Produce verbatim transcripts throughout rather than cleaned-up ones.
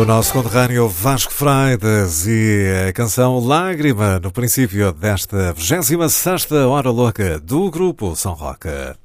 O nosso conterrâneo Vasco Freitas e a canção Lágrima no princípio desta vigésima sexta Hora Louca do Grupo São Roque.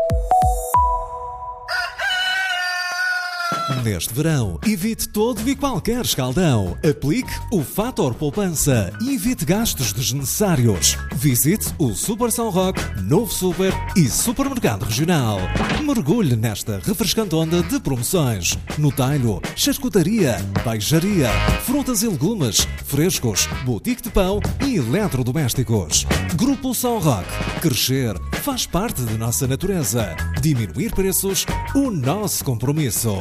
Neste verão, evite todo e qualquer escaldão. Aplique o Fator Poupança e evite gastos desnecessários. Visite o Super São Roque, Novo Super e Supermercado Regional. Mergulhe nesta refrescante onda de promoções. No talho, charcutaria, peixaria, frutas e legumes, frescos, boutique de pão e eletrodomésticos. Grupo São Roque. Crescer faz parte de nossa natureza. Diminuir preços, o nosso compromisso.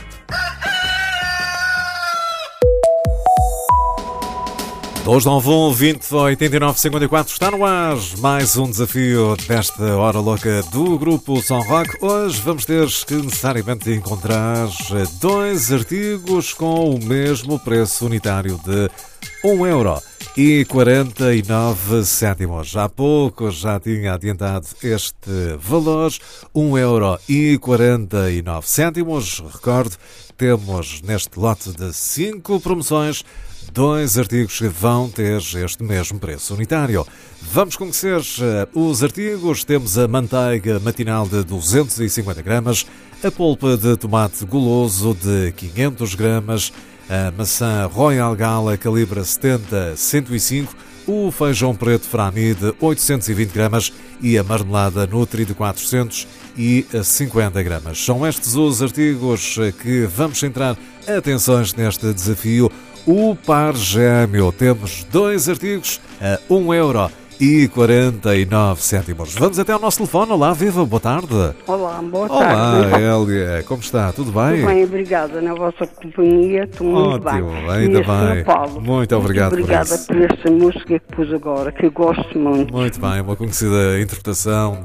dois nove um, vinte, oitenta e nove, cinquenta e quatro está no ar. Mais um desafio desta Hora Louca do Grupo São Roque. Hoje vamos ter que necessariamente encontrar dois artigos com o mesmo preço unitário de um euro e quarenta e nove cêntimos. Há pouco já tinha adiantado este valor, um euro e quarenta e nove cêntimos. Recordo, temos neste lote de cinco promoções dois artigos que vão ter este mesmo preço unitário. Vamos conhecer uh, os artigos. Temos a manteiga matinal de duzentos e cinquenta gramas, a polpa de tomate goloso de quinhentos gramas, a maçã Royal Gala calibre setenta a cento e cinco, o feijão preto Frami de oitocentos e vinte gramas e a marmelada Nutri de quatrocentos e cinquenta gramas. São estes os artigos que vamos centrar atenções neste desafio. O par gêmeo. Temos dois artigos a um euro e quarenta e nove cêntimos. Vamos até ao nosso telefone. Olá, viva, boa tarde. Olá, boa Olá, tarde. Olá, Hélia, como está? Tudo bem? Tudo bem, obrigada. Na vossa companhia, estou muito Ótimo, bem. ainda E a bem. Paulo, Muito obrigado por obrigada isso. por essa música que pus agora, que eu gosto muito. Muito bem, uma conhecida interpretação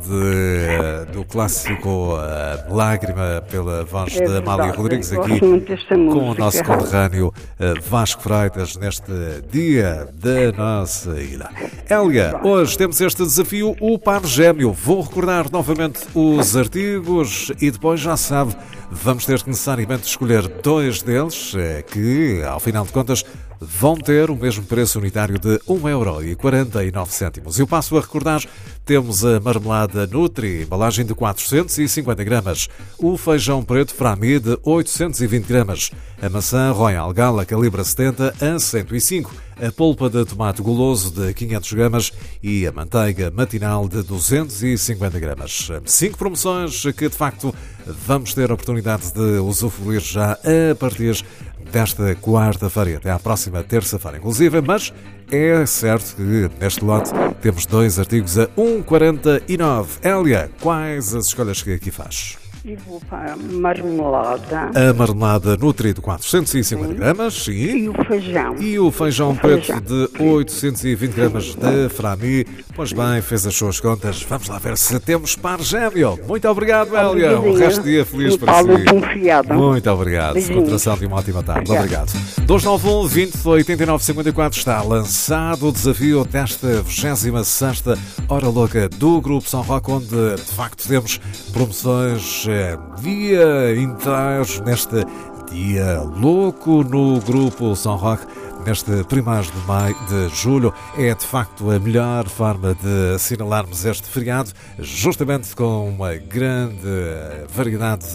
de, do clássico uh, Lágrima pela voz É de Amália verdade, Rodrigues eu aqui gosto muito desta com o música. nosso conterrâneo uh, Vasco Freitas neste dia da nossa ilha. Hélia, hoje temos este desafio, o par gêmeo. Vou recordar novamente os artigos e depois já sabe, vamos ter que necessariamente escolher dois deles que, ao final de contas, vão ter o mesmo preço unitário de um euro e quarenta e nove cêntimos. Eu passo a recordar, temos a marmelada Nutri, embalagem de quatrocentos e cinquenta gramas, o feijão preto Frami de oitocentos e vinte gramas, a maçã Royal Gala calibre setenta a cento e cinco, a polpa de tomate goloso de quinhentos gramas e a manteiga matinal de duzentos e cinquenta gramas. Cinco promoções que, de facto, vamos ter a oportunidade de usufruir já a partir desta quarta-feira até à próxima terça-feira, inclusive, mas é certo que neste lote temos dois artigos a um euro e quarenta e nove. Hélia, quais as escolhas que aqui faz? E vou para a marmelada. A marmelada Nutri de quatrocentos e cinquenta gramas, sim. E o feijão. E o feijão O preto feijão. de oitocentos e vinte gramas de Frami. Pois bem, fez as suas contas. Vamos lá ver se temos par gêmeo. Muito obrigado, Hélia. Um resto de dia feliz E para Paulo si. confiado. Muito obrigado. Beijinhos. Continuação de uma ótima tarde. Obrigado. Obrigado. dois nove um, vinte, oitenta e nove, cinquenta e quatro está lançado o desafio desta vigésima sexta Hora Louca do Grupo São Roque, onde de facto temos promoções eh, dia inteiros neste dia louco no Grupo São Roque. Neste primeiro de maio de julho é de facto a melhor forma de assinalarmos este feriado, justamente com uma grande variedade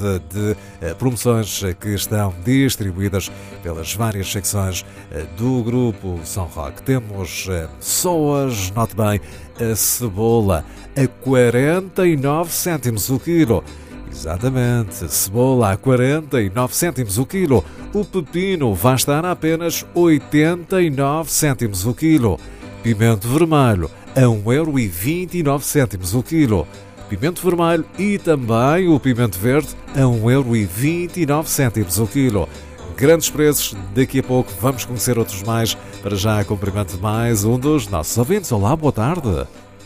de promoções que estão distribuídas pelas várias secções do Grupo São Roque. Temos só hoje, note bem, a cebola a quarenta e nove cêntimos o quilo. Exatamente, cebola a quarenta e nove cêntimos o quilo. O pepino vai estar a apenas oitenta e nove cêntimos o quilo. Pimento vermelho a um euro e vinte e nove cêntimos o quilo. Pimento vermelho e também o pimento verde a um euro e vinte e nove cêntimos o quilo. Grandes preços, daqui a pouco vamos conhecer outros mais. Para já, cumprimento mais um dos nossos ouvintes. Olá, boa tarde.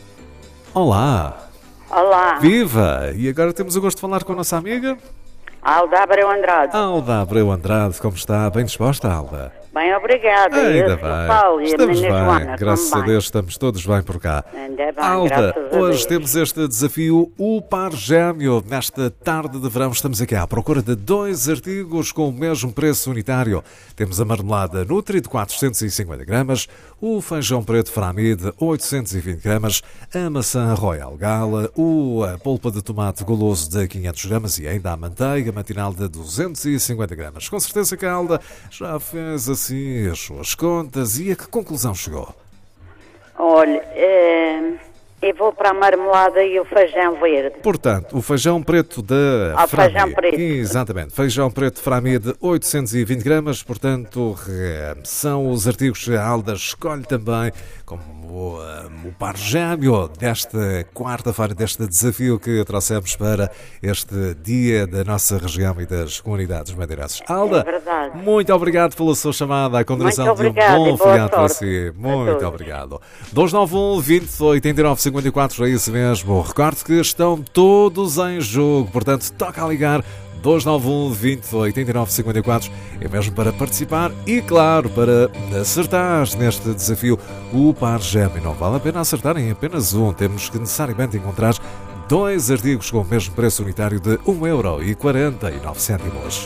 Olá. Olá, Viva! E agora temos o gosto de falar com a nossa amiga Alda Abreu Andrade. Alda Abreu Andrade. Como está? Bem disposta, Alda? Bem, obrigada. Ainda Eu, bem. Paulo e a Estamos menina bem, Joana, graças como a bem? Deus estamos todos bem por cá. Ainda bem, Alda, graças a hoje Deus. temos este desafio, o par gêmeo. Nesta tarde de verão estamos aqui à procura de dois artigos com o mesmo preço unitário. Temos a marmelada Nutri de quatrocentos e cinquenta gramas, o feijão preto Frami de oitocentos e vinte gramas, a maçã Royal Gala, o, a polpa de tomate goloso de quinhentos gramas e ainda a manteiga matinal de duzentos e cinquenta gramas. Com certeza que a Alda já fez assim as suas contas e a que conclusão chegou? Olha, eh, eu vou para a marmelada e o feijão verde. Portanto, o feijão preto da Ah, Frami. feijão preto. Exatamente. Feijão preto Frami de oitocentos e vinte gramas. Portanto, eh, são os artigos que a Alda escolhe também como uh, o par gêmeo desta quarta-feira, deste desafio que trouxemos para este dia da nossa região e das comunidades madeirenses. Alda, É verdade. muito obrigado pela sua chamada, a condenação Muito de um obrigada bom e boa feriado para sorte si. a Muito todos. obrigado. dois nove um, vinte, oitenta e nove, cinquenta e quatro, é isso mesmo. Recordo que estão todos em jogo, portanto, toca a ligar. dois nove um, vinte, oitenta e nove, cinquenta e quatro é mesmo para participar e, claro, para acertar neste desafio o par gêmeo. Não vale a pena acertar em apenas um, temos que necessariamente encontrar dois artigos com o mesmo preço unitário de um euro e quarenta e nove cêntimos.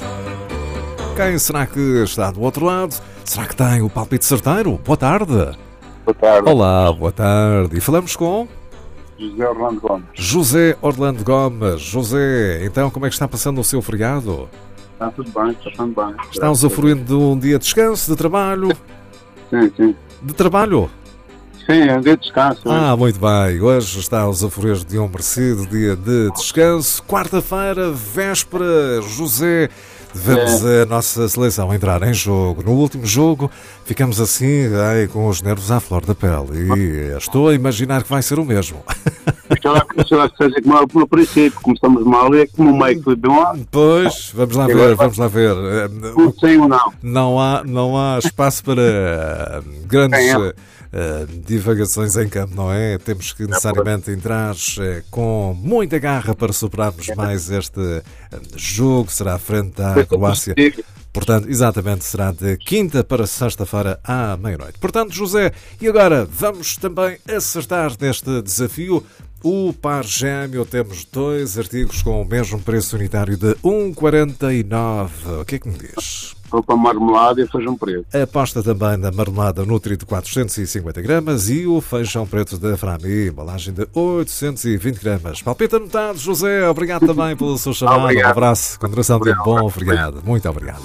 Quem será que está do outro lado? Será que tem o palpite certeiro? Boa tarde. Boa tarde, Olá, boa tarde. E falamos com José Orlando Gomes. José Orlando Gomes. José, então como é que está passando o seu feriado? Está tudo bem, está tudo bem. Está usufruindo de um dia de descanso, de trabalho? Sim, sim. De trabalho? Sim, é um dia de descanso. Ah, muito bem. Hoje está a usufruir de um merecido dia de descanso. Quarta-feira, véspera, José. Vemos a nossa seleção entrar em jogo. No último jogo, ficamos assim, ai, com os nervos à flor da pele. E estou a imaginar que vai ser o mesmo. Isto lá começou a fazer como no princípio. Começamos mal e é como o meio foi bom. Pois, vamos lá ver, vamos lá ver. Não sei ou não. Não há, não há espaço para grandes Quem é? uh, divagações em campo, não é? Temos que necessariamente entrar uh, com muita garra para superarmos mais este uh, jogo. Será frente à Croácia. Portanto, exatamente, será de quinta para sexta-feira à meia-noite. Portanto, José, e agora vamos também acertar neste desafio. O par gêmeo, temos dois artigos com o mesmo preço unitário de um euro e quarenta e nove. O que é que me diz? Vou para a marmelada e feijão preto. Aposta também na marmelada Nutri de quatrocentos e cinquenta gramas e o feijão preto da Frami, embalagem de oitocentos e vinte gramas. Palpite anotado, José. Obrigado também pela sua chamada. Obrigado. Um abraço. Continuação de um bom Obrigado. feriado. Muito obrigado.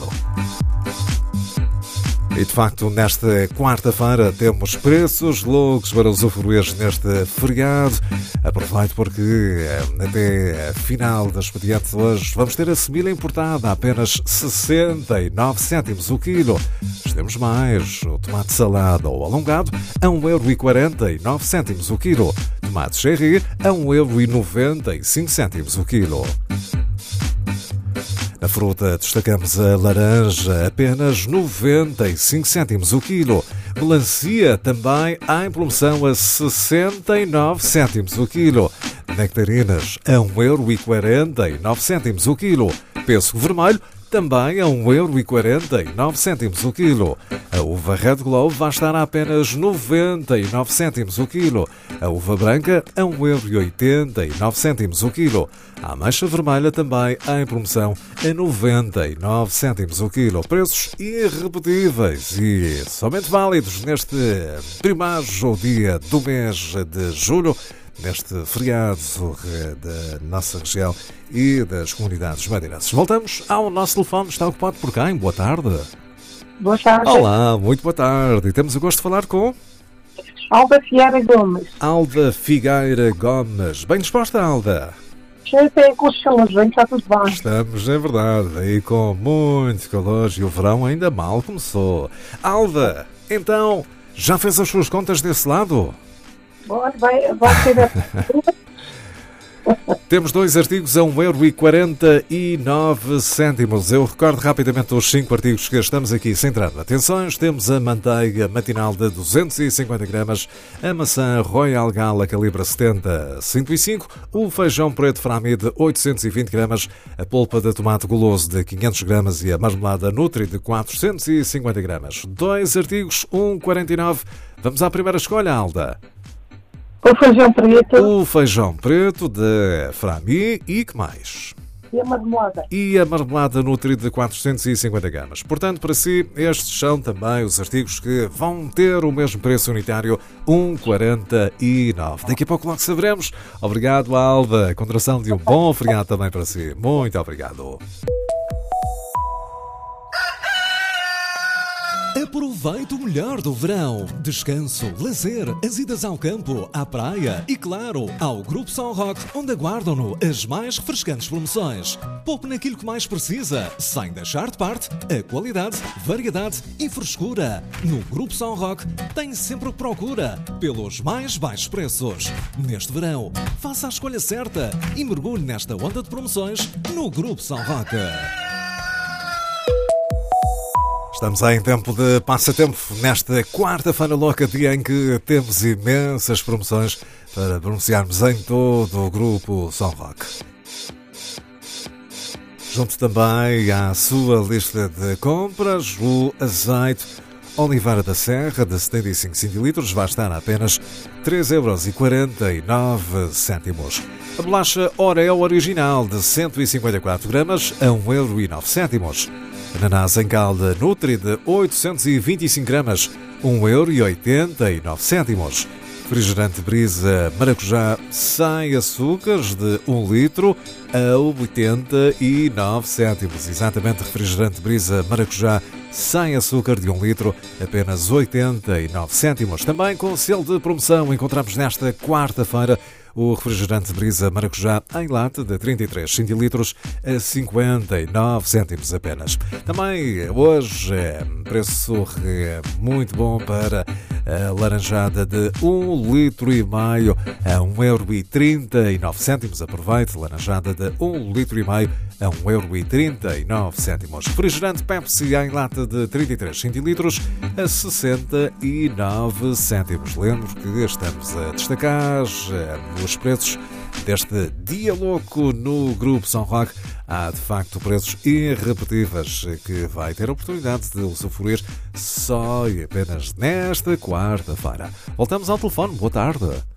E de facto, nesta quarta-feira temos preços loucos para usufruir neste feriado. Aproveito porque eh, até a final da expediente de hoje vamos ter a semilha importada a apenas sessenta e nove cêntimos o quilo. Mas temos mais, o tomate salado ou alongado a um euro e quarenta e nove cêntimos o quilo. Tomate cherry a um euro e noventa e cinco cêntimos o quilo. Na fruta destacamos a laranja, apenas noventa e cinco cêntimos o quilo. Melancia também em promoção a sessenta e nove cêntimos o quilo. Nectarinas a um euro e quarenta e nove cêntimos o quilo. Pêssego vermelho também a um euro e quarenta e nove cêntimos o quilo. A uva Red Globe vai estar a apenas noventa e nove cêntimos o quilo. A uva branca a um euro e oitenta e nove cêntimos o quilo. A ameixa vermelha também em promoção a noventa e nove cêntimos o quilo. Preços irrepetíveis e somente válidos neste primeiro dia do mês de julho, neste feriado da nossa região e das comunidades madeirenses. Voltamos ao nosso telefone, está ocupado por quem? Boa tarde. Boa tarde. Olá, muito boa tarde. E temos o gosto de falar com Alda Figueira Gomes. Alda Figueira Gomes. Bem disposta, Alda? Já tem com os calores, bem, está tudo bem. Estamos, é verdade, aí com muito calor e o verão ainda mal começou. Alda, então, já fez as suas contas desse lado? Bom, vai, vai ser a... Temos dois artigos a um euro e quarenta e nove cêntimos. Eu recordo rapidamente os cinco artigos que estamos aqui centrando atenções. Temos a manteiga matinal de duzentos e cinquenta gramas, a maçã Royal Gala calibre setenta, cento e cinco, o feijão preto Frami de oitocentos e vinte gramas, a polpa de tomate goloso de quinhentos gramas e a marmelada Nutri de quatrocentos e cinquenta gramas. Dois artigos, um euro e quarenta e nove. Vamos à primeira escolha, Alda. O feijão preto O feijão preto de Frami e que mais? e a marmelada. E a marmelada Nutri de quatrocentos e cinquenta gramas. Portanto, para si, estes são também os artigos que vão ter o mesmo preço unitário, um euro e quarenta e nove. Daqui a pouco logo saberemos. Obrigado, Alva. Contração de um bom feriado também para si. Muito obrigado. Aproveite o melhor do verão. Descanso, lazer, as idas ao campo, à praia e, claro, ao Grupo São Roque, onde aguardam-no as mais refrescantes promoções. Poupe naquilo que mais precisa, sem deixar de parte a qualidade, variedade e frescura. No Grupo São Roque tem sempre o que procura, pelos mais baixos preços. Neste verão, faça a escolha certa e mergulhe nesta onda de promoções no Grupo São Roque. Estamos aí em tempo de passatempo, nesta quarta-feira louca, dia em que temos imensas promoções para pronunciarmos em todo o Grupo São Roque. Junto também à sua lista de compras, o azeite Oliveira da Serra de setenta e cinco centilitros vai estar a apenas três euros e quarenta e nove cêntimos. A bolacha Oreo original de cento e cinquenta e quatro gramas a um euro e nove cêntimos. Ananás em calda Nutri de oitocentos e vinte e cinco gramas, um euro e oitenta e nove cêntimos. Refrigerante Brisa Maracujá sem açúcares de um litro a oitenta e nove cêntimos. Exatamente, refrigerante Brisa Maracujá sem açúcar de um litro, apenas oitenta e nove cêntimos. Também com selo de promoção encontramos nesta quarta-feira o refrigerante Brisa Maracujá em lata de trinta e três centilitros a cinquenta e nove cêntimos apenas. Também hoje é preço muito bom para a laranjada de um litro e meio a um euro e trinta e nove cêntimos. Aproveite, laranjada de um litro e meio a um euro e trinta e nove cêntimos. Refrigerante Pepsi em lata de trinta e três centilitros a sessenta e nove cêntimos. Lembro que estamos a destacar os preços deste dia louco no Grupo São Roque. Há de facto preços irrepetíveis que vai ter a oportunidade de usufruir só e apenas nesta quarta-feira. Voltamos ao telefone. Boa tarde.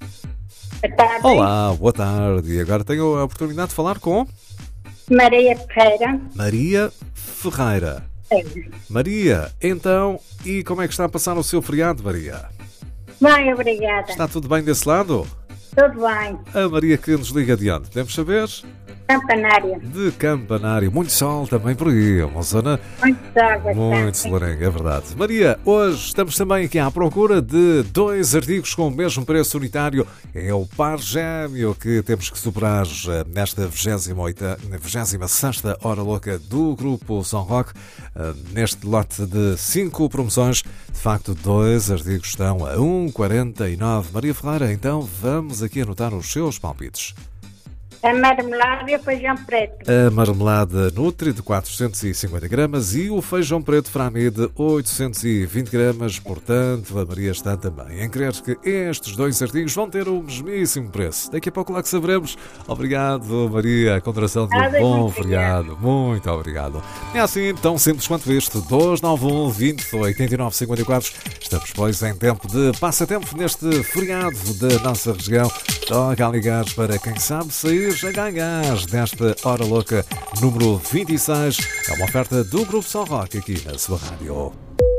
Boa tarde. Olá, boa tarde. E agora tenho a oportunidade de falar com Maria Ferreira. Maria Ferreira. É. Maria, então, e como é que está a passar o seu feriado, Maria? Bem, obrigada. Está tudo bem desse lado? Tudo bem. A Maria que nos liga de onde? Podemos saber? Campanária. De Campanário. Muito sol também por aí. É uma zona Muito sol, muito solarenga, é verdade. Maria, hoje estamos também aqui à procura de dois artigos com o mesmo preço unitário. É o par gêmeo que temos que superar nesta vigésima sexta hora louca do Grupo São Roque. Neste lote de cinco promoções, de facto, dois artigos estão a um euro e quarenta e nove. Maria Ferreira, então vamos aqui anotar os seus palpites. A marmelada e o feijão preto. A marmelada Nutri de quatrocentos e cinquenta gramas e o feijão preto Frami de oitocentos e vinte gramas. Portanto, a Maria está também em crer que estes dois artigos vão ter o mesmíssimo preço. Daqui a pouco lá que saberemos. Obrigado, Maria. A contração de um Nada, bom muito feriado. Muito obrigado. É assim, tão simples quanto isto. dois nove um, vinte, oitenta e nove, cinquenta e quatro. Estamos, pois, em tempo de passatempo neste feriado da nossa região. Toca a ligar para quem sabe sair a ganhar desta hora louca número vinte e seis. É uma oferta do Grupo São Roque aqui na sua rádio.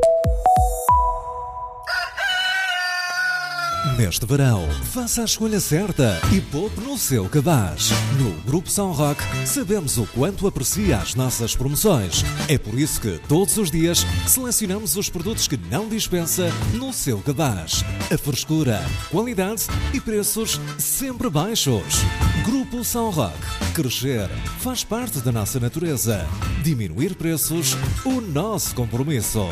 Neste verão, faça a escolha certa e poupe no seu cabaz. No Grupo São Roque, sabemos o quanto aprecia as nossas promoções. É por isso que, todos os dias, selecionamos os produtos que não dispensa no seu cabaz. A frescura, qualidade e preços sempre baixos. Grupo São Roque. Crescer faz parte da nossa natureza. Diminuir preços, o nosso compromisso.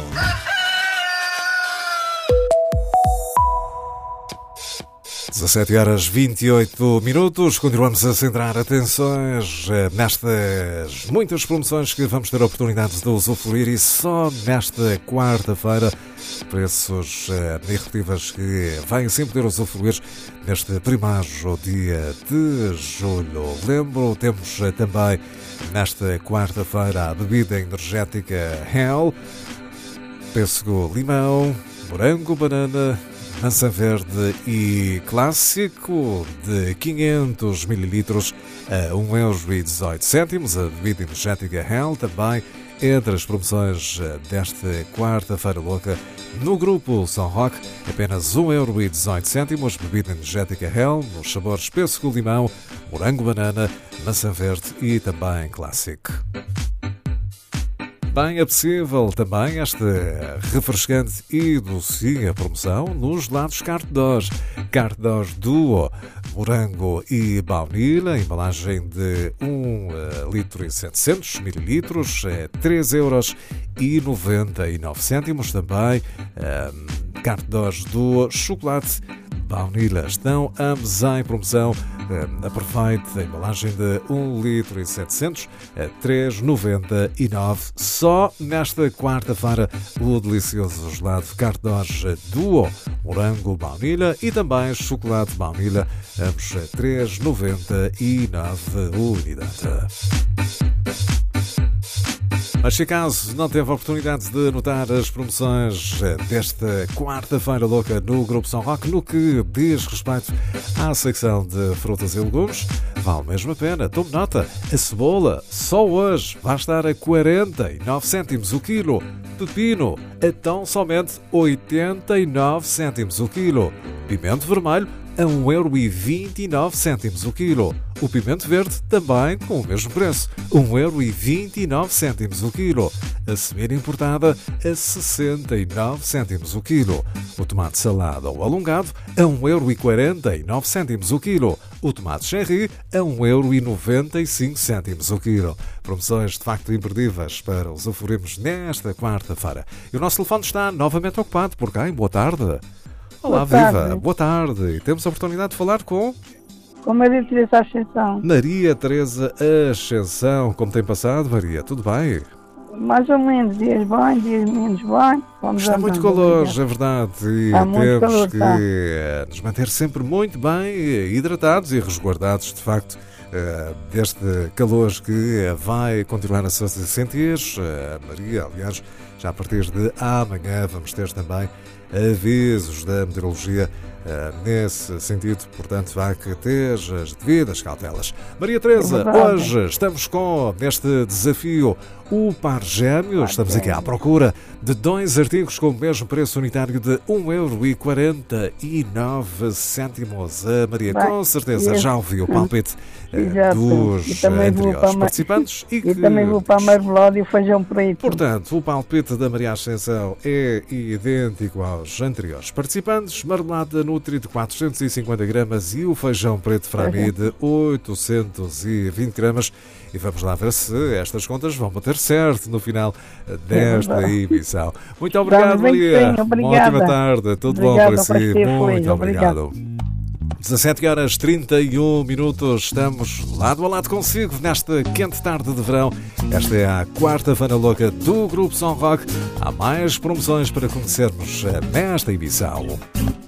dezassete horas e vinte e oito minutos, continuamos a centrar atenções nestas muitas promoções que vamos ter a oportunidade de usufruir e só nesta quarta-feira preços irredutíveis que vêm sempre poder usufruir neste primeiro dia de julho. Lembro, temos também nesta quarta-feira a bebida energética Hell, pêssego limão, morango, banana, maçã verde e clássico de quinhentos mililitros a um euro e dezoito cêntimos. A bebida energética Hell também entre as promoções desta quarta-feira louca no Grupo São Roque, apenas um euro e dezoito cêntimos. Bebida energética Hell nos sabores pêssego limão, morango, banana, maçã verde e também clássico. Bem apetecível também esta refrescante e docinha promoção nos gelados Carte d'Or. Carte d'Or Duo, morango e baunilha, embalagem de um litro e setecentos mililitros, é três euros e noventa e nove cêntimos. Também um, Carte d'Or Duo, chocolate, baunilha, estão ambos em promoção. Aproveite a embalagem de um litro e setecentos a três euros e noventa e nove cêntimos. Só nesta quarta-feira o delicioso gelado Carte d'Or Duo, morango, baunilha e também chocolate baunilha, ambos a três euros e noventa e nove cêntimos unidade. Mas se caso não teve a oportunidade de anotar as promoções desta quarta-feira louca no Grupo São Roque, no que diz respeito à secção de frutas e legumes, vale mesmo a pena. Tome nota, a cebola só hoje vai estar a quarenta e nove cêntimos o quilo. Pepino a tão somente oitenta e nove cêntimos o quilo. Pimento vermelho a um euro e vinte e nove cêntimos o quilo. O pimento verde também com o mesmo preço, um euro e vinte e nove cêntimos o quilo. A semente importada a sessenta e nove cêntimos o quilo. O tomate salado ou alongado a um euro e quarenta e nove cêntimos o quilo. O tomate cherry a um euro e noventa e cinco cêntimos o quilo. Promoções de facto imperdíveis para usufruirmos nesta quarta-feira. E o nosso telefone está novamente ocupado por quem? Boa tarde. Olá, Boa tarde. viva, boa tarde. E temos a oportunidade de falar com Com Maria Teresa Ascensão. Maria Teresa Ascensão. Como tem passado, Maria? Tudo bem? Mais ou menos, dias bem, dias menos bem. Vamos Está muito andando, calor, obrigada. é verdade. E Está muito temos calor, que está. eh, nos manter sempre muito bem hidratados e resguardados, de facto, eh, deste calor que eh, vai continuar a se sentir. Eh, Maria, aliás, já a partir de amanhã vamos ter também avisos da meteorologia uh, nesse sentido, portanto vai que ter as devidas cautelas. Maria Teresa, É hoje estamos com, neste desafio, o Par Gêmeo. Estamos aqui à procura de dois artigos com o mesmo preço unitário de um euro e quarenta e nove cêntimos. A Maria, Bem, com certeza, esse- já ouviu o palpite uh, Exato. dos E também vou anteriores para a ma- participantes. E E que também vou para a marmelada e o feijão preto. Portanto, o palpite da Maria Ascensão é idêntico aos anteriores participantes. Marmelada Nutri de quatrocentos e cinquenta gramas e o feijão preto Frami de oitocentos e vinte gramas. E vamos lá ver se estas contas vão bater certo no final desta verdade. emissão. Muito obrigado, Vamos bem, Maria. sim, Uma obrigada. ótima tarde. Tudo Obrigada, bom para para si. si, Muito foi. obrigado. dezassete horas e trinta e um minutos, estamos lado a lado consigo nesta quente tarde de verão. Esta é a quarta-feira louca do Grupo São Roque. Há mais promoções para conhecermos nesta emissão.